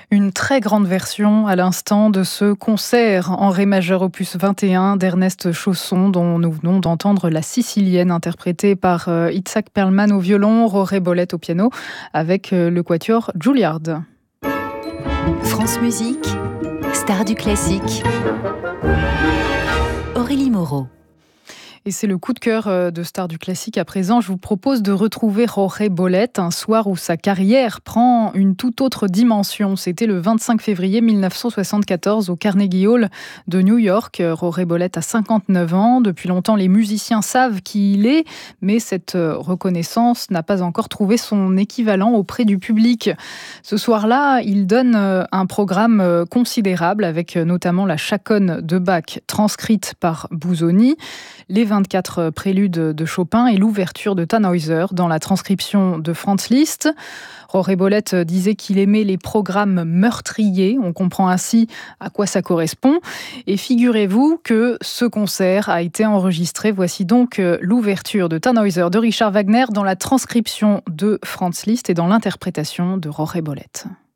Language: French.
Une très grande version à l'instant de ce concert en ré majeur opus 21 d'Ernest Chausson dont nous venons d'entendre la Sicilienne interprétée par Itzhak Perlman au violon, Roré Bolette au piano avec le quatuor Juilliard. France Musique, star du classique. Aurélie Moreau. Et c'est le coup de cœur de Star du Classique à présent. Je vous propose de retrouver Roré Bolette un soir où sa carrière prend une toute autre dimension. C'était le 25 février 1974 au Carnegie Hall de New York. Roré Bolette a 59 ans. Depuis longtemps, les musiciens savent qui il est, mais cette reconnaissance n'a pas encore trouvé son équivalent auprès du public. Ce soir-là, il donne un programme considérable avec notamment la chaconne de Bach transcrite par Busoni, les 24 préludes de Chopin et l'ouverture de Tannhäuser dans la transcription de Franz Liszt. Roré Bolette disait qu'il aimait les programmes meurtriers. On comprend ainsi à quoi ça correspond. Et figurez-vous que ce concert a été enregistré. Voici donc l'ouverture de Tannhäuser de Richard Wagner dans la transcription de Franz Liszt et dans l'interprétation de Roré Bolette.